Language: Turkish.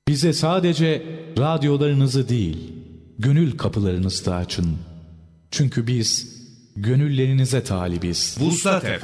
Bize sadece radyolarınızı değil, gönül kapılarınızı da açın. Çünkü biz gönüllerinize talibiz. Vuslat FM